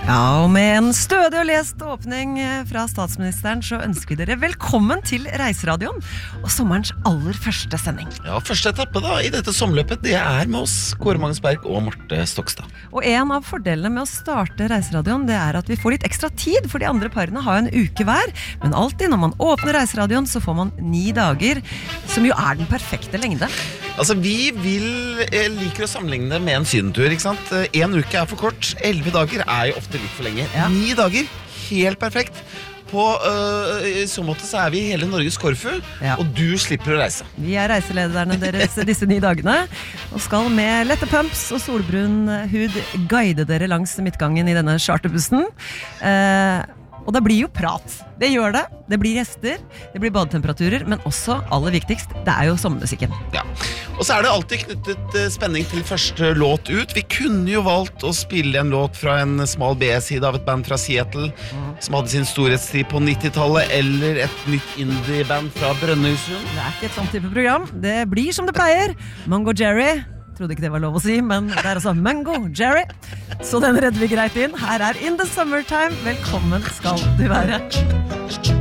Ja, og med en stødig og lest åpning fra statsministeren så ønsker vi dere velkommen til Reiseradioen og sommerens aller første sending. Ja, første etappe da i dette sommerløpet, det med oss, Kåre Magnus Berg og Marte Stokstad. Og en av fordelene med å starte Reiseradioen, det at vi får litt ekstra tid, for de andre parene har en uke hver. Men alltid når man åpner Reiseradioen så får man 9 dager, som jo den perfekte lengde. Altså, vi liker å sammenligne det med en sydentur, ikke sant? 1 uke for kort, 11 dager jo ofte litt for lenge. Ja. 9 dager, helt perfekt. I så måte så vi hele Norges Korfu, Ja. og du slipper å reise. Vi reiselederne deres disse 9 dagene, og skal med lette pumps og solbrun hud guide dere langs midtgangen i denne charterbussen. Og det blir jo prat. Det gjør det. Det blir gjester, det blir badetemperaturer, men også, aller viktigst, det jo sommermusikken. Ja. Og så det alltid knyttet spenning til første låt ut. Vi kunne jo valgt å spille en låt fra en smal B-side av et band fra Seattle, som hadde sin storhetstid på 90-tallet, eller et nytt indie-band fra Brønnøysund. Det ikke et sånt type program. Det blir som det pleier. Mango Jerry. Trodde ikke det var lov å si, men det altså Mango Jerry. Så den redder vi greit inn. Her In the Summertime. Velkommen skal du være.